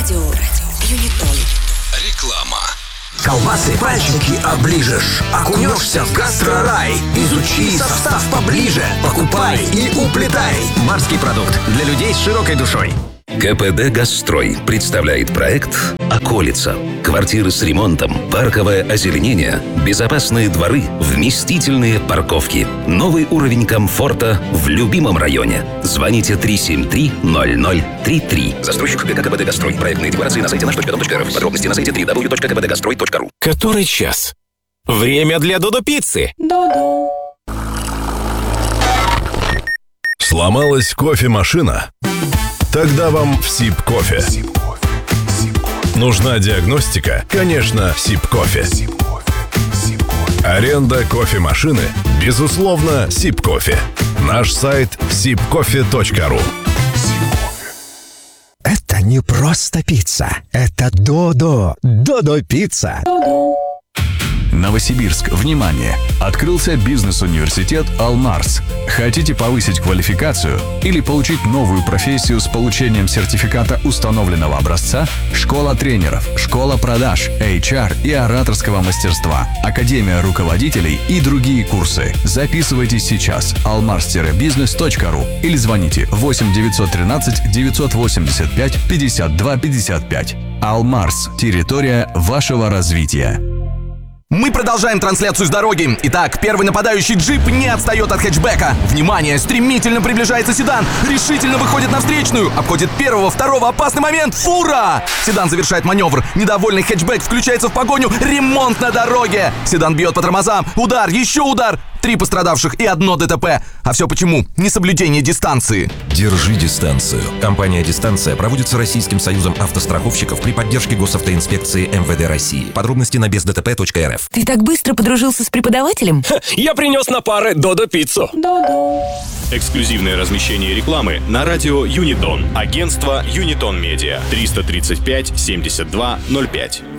Радио Юнитон. Реклама. Колбасы, пальчики оближешь, окунешься в гастрорай. Изучи состав поближе, покупай и уплетай. Марский продукт для людей с широкой душой. КПД «Газстрой» представляет проект «Околица». Квартиры с ремонтом, парковое озеленение, безопасные дворы, вместительные парковки. Новый уровень комфорта в любимом районе. Звоните 373-0033. Застройщик ГК КПД «Газстрой». Проектные декларации на сайте наш.дом.рф. Подробности на сайте www.kpdgastroy.ru. Который час? Время для Додо-пиццы. Додо. Сломалась кофемашина? Тогда вам в Сиб-кофе. Нужна диагностика? Конечно, Сиб-кофе. Аренда кофемашины? Безусловно, Сиб-кофе. Наш сайт sibcofe.ru. Это не просто пицца, это Додо. Додо-пицца. Новосибирск, внимание! Открылся бизнес-университет «Алмарс». Хотите повысить квалификацию или получить новую профессию с получением сертификата установленного образца? Школа тренеров, школа продаж, HR и ораторского мастерства, академия руководителей и другие курсы. Записывайтесь сейчас. almars-business.ru или звоните 8 913 985 52 55. «Алмарс» – территория вашего развития. Мы продолжаем трансляцию с дороги. Итак, первый нападающий джип не отстает от хэтчбека. Внимание, стремительно приближается седан. Решительно выходит на встречную. Обходит первого, второго. Опасный момент. Фура! Седан завершает маневр. Недовольный хэтчбек включается в погоню. Ремонт на дороге. Седан бьет по тормозам. Удар, еще удар. 3 пострадавших и 1 ДТП. А все почему? Несоблюдение дистанции. Держи дистанцию. Компания «Дистанция» проводится Российским союзом автостраховщиков при поддержке госавтоинспекции МВД России. Подробности на бездтп.рф. Ты так быстро подружился с преподавателем? Я принес на пары Додо-пиццу. Додо. Эксклюзивное размещение рекламы на радио Юнитон. Агентство Юнитон Медиа. 335 72 05.